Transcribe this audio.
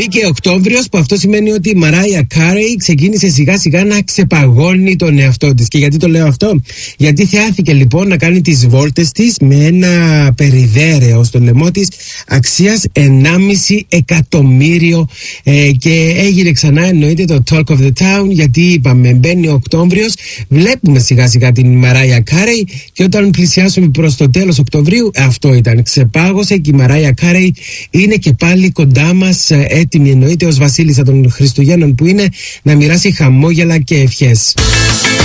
Μπήκε Οκτώβριος, που αυτό σημαίνει ότι η Μαράια Κάρεϊ ξεκίνησε σιγά σιγά να ξεπαγώνει τον εαυτό της. Και γιατί το λέω αυτό? Γιατί θεάθηκε λοιπόν να κάνει τις βόλτες της με ένα περιδέρεο στο λαιμό της αξίας 1,5 εκατομμύριο και έγινε ξανά, εννοείται, το Talk of the Town, γιατί είπαμε μπαίνει ο Οκτώβριος, βλέπουμε σιγά σιγά την Μαράια Κάρεϊ και όταν πλησιάσουμε προς το τέλος Οκτωβρίου, αυτό ήταν, ξεπάγωσε και η Μαράια Κάρεϊ είναι και πάλι κοντά μας, έτοιμη εννοείται ως βασίλισσα των Χριστουγέννων που είναι, να μοιράσει χαμόγελα και ευχές.